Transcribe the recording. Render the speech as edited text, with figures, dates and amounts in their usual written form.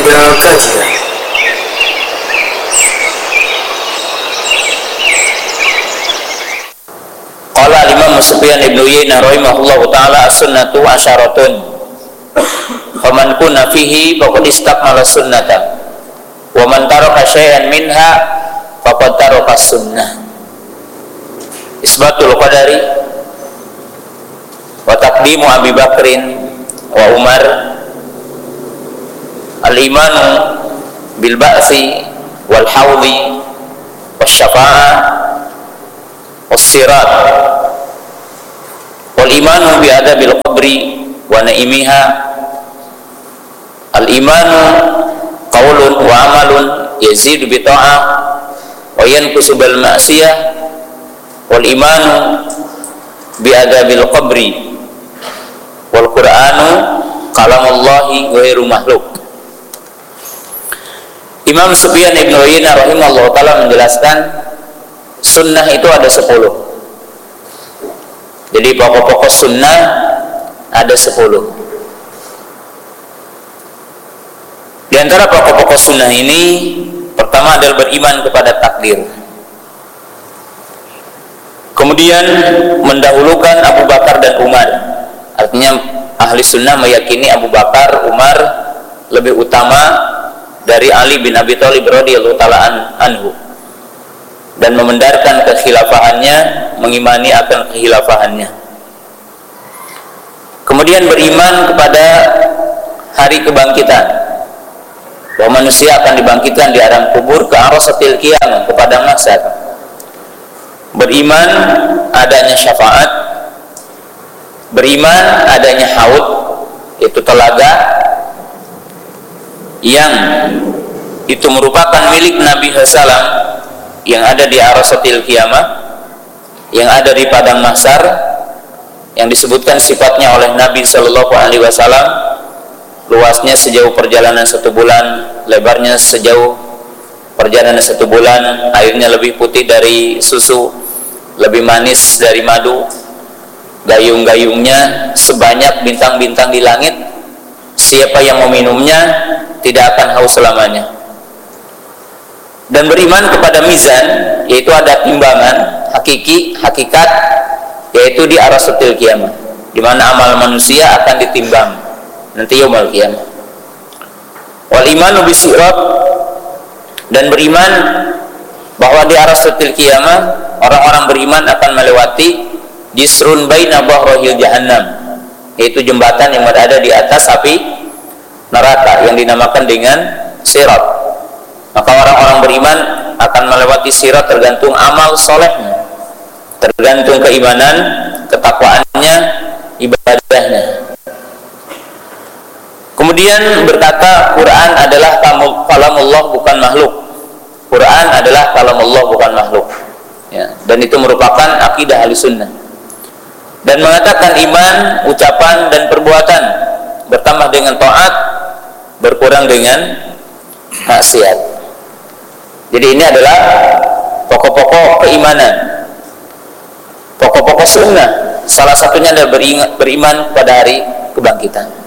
ada kajian. Qala Imam Sufyan ibn Uyainah rahimahullahu taala as-sunnatu asyaratun faman kunna fihi faqad istakmala sunnata wa man taraka syai'an minha faqad taraka sunnah. Isbatul qadari wa taqdimu Abi Bakrin wa Umar, al-imanu bil ba'thi wal hawdi wasyafa'ah was-sirat wal imanu bi adabil qabri wa naimiha. Al-imanu qaulun wa amalun yazidu bi ta'ah wa yanqusu bil ma'siyah wal imanu bi adabil qabri wal qur'anu kalamullahi ghairu makhluk. Imam Sufyan ibn Uyainah rahimahullah ta'ala menjelaskan sunnah itu ada 10. Jadi pokok-pokok sunnah ada 10. Di antara pokok-pokok sunnah ini, pertama adalah beriman kepada takdir. Kemudian mendahulukan Abu Bakar dan Umar. Artinya ahli sunnah meyakini Abu Bakar, Umar lebih utama dari Ali bin Abi Thalib radhiyallahu ta'ala anhu, dan membenarkan kekhilafahannya, mengimani akan kekhilafahannya. Kemudian beriman kepada hari kebangkitan, bahwa manusia akan dibangkitkan di alam kubur ke arasatil qiyamah, ke padang mahsyar. Beriman adanya syafaat, beriman adanya haud, itu telaga yang itu merupakan milik Nabi SAW yang ada di arasatil qiyamah, yang ada di padang mahsyar, yang disebutkan sifatnya oleh Nabi SAW. Luasnya sejauh perjalanan 1 bulan, lebarnya sejauh perjalanan 1 bulan, airnya lebih putih dari susu, lebih manis dari madu, gayung-gayungnya sebanyak bintang-bintang di langit. Siapa yang meminumnya tidak akan haus selamanya. Dan beriman kepada mizan, yaitu ada timbangan hakikat, yaitu di arasatil qiyamah, di mana amal manusia akan ditimbang nanti yaumul qiyamah. Wal imanu bisirat, dan beriman bahwa di arasatil qiyamah orang-orang beriman akan melewati jisrun baina dhahril jahannam, yaitu jembatan yang berada di atas api neraka yang dinamakan dengan sirat. Maka orang-orang beriman akan melewati sirat tergantung amal solehnya, tergantung keimanan, ketakwaannya, ibadahnya. Kemudian berkata Quran adalah kalamullah bukan makhluk. Quran adalah kalamullah bukan makhluk, ya, dan itu merupakan akidah Ahlussunnah. Dan mengatakan iman, ucapan dan perbuatan bertambah dengan taat, berkurang dengan maksiat. Jadi ini adalah pokok-pokok keimanan, pokok-pokok sunnah. Salah satunya adalah beriman pada hari kebangkitan.